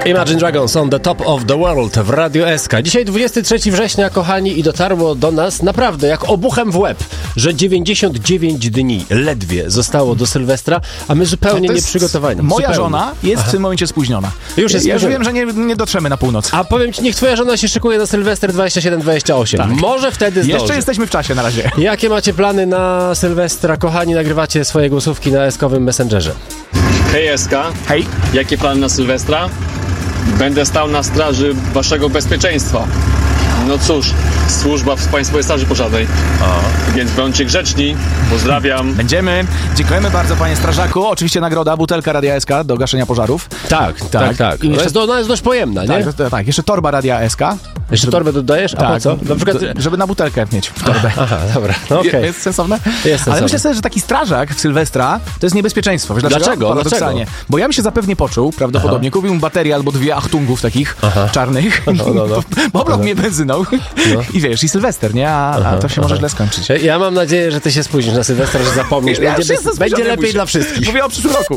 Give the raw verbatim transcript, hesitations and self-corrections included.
Imagine Dragons on the top of the world w Radio S K. Dzisiaj dwudziestego trzeciego września, kochani, i dotarło do nas naprawdę jak obuchem w łeb, że dziewięćdziesiąt dziewięć dni ledwie zostało do Sylwestra, a my zupełnie nieprzygotowani. Moja zupełnie. żona jest Aha. w tym momencie spóźniona. Już jest ja już spóźniona. wiem, że nie, nie dotrzemy na północ. A powiem ci, niech twoja żona się szykuje na Sylwester dwadzieścia siedem dwadzieścia osiem. Tak. Może wtedy zdąży. Jeszcze jesteśmy w czasie na razie. Jakie macie plany na Sylwestra, kochani? Nagrywacie swoje głosówki na eskowym Messengerze. Hej S K, Hej. jakie plany na Sylwestra? Będę stał na straży waszego bezpieczeństwa. No cóż, służba w Państwowej Straży Pożarnej. Więc bądźcie grzeczni. Pozdrawiam. Będziemy. Dziękujemy bardzo, panie strażaku. Oczywiście nagroda, butelka Radia S K do gaszenia pożarów. Tak, tak, tak. tak. I Ona, jeszcze- jest, ona jest dość pojemna, nie? Tak, to- tak, jeszcze torba Radia S K. Jeszcze torbę dodajesz? A Tak, po co? Na przykład... d- żeby na butelkę mieć w torbę. Aha, dobra, no okej. Je- Jest sensowne? Jest Ale sensowne. myślę sobie, że taki strażak w Sylwestra to jest niebezpieczeństwo. Wiesz dlaczego? Dlaczego? Paradoksalnie. Dlaczego? Bo ja bym się zapewnie poczuł, prawdopodobnie, kupił mu baterię albo dwie achtungów takich Aha. czarnych, No, no, no. bo oblał mnie benzyną i wiesz, i Sylwester, nie? A, a to się może źle skończyć. Ja mam nadzieję, że ty się spóźnisz na Sylwestra, że zapomnisz. Ja Będzie, już jestem będzie spóźniony, lepiej bój się. dla wszystkich. Mówię o przyszłym roku.